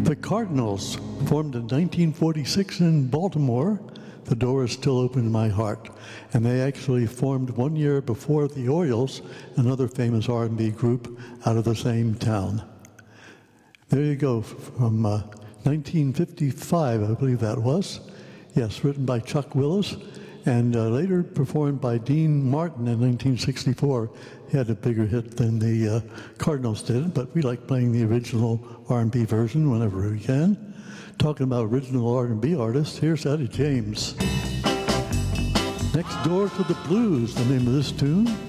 The Cardinals, formed in 1946 in Baltimore. The door is still open in my heart. And they actually formed 1 year before the Orioles, another famous R&B group out of the same town. There you go, from 1955, I believe that was. Yes, written by Chuck Willis, and later performed by Dean Martin in 1964. He had a bigger hit than the Cardinals did, but we like playing the original R&B version whenever we can. Talking about original R&B artists, here's Etta James. Next Door to the Blues, the name of this tune.